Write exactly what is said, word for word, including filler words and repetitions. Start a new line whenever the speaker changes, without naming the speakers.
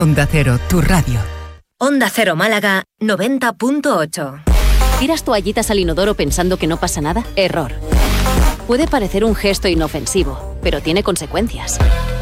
Onda Cero, tu radio.
Onda Cero Málaga, noventa punto ocho.
¿Tiras toallitas al inodoro pensando que no pasa nada? Error. Puede parecer un gesto inofensivo, pero tiene consecuencias.